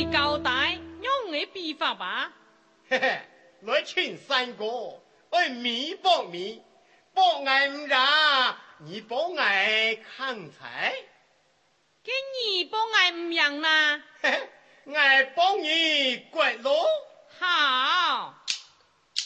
你交代用的笔法吧。 嘿嘿，来请三哥，为米帮米，帮俺唔让，你帮俺砍柴。 跟你帮俺唔样啦。 嘿嘿，俺帮你拐路。 好。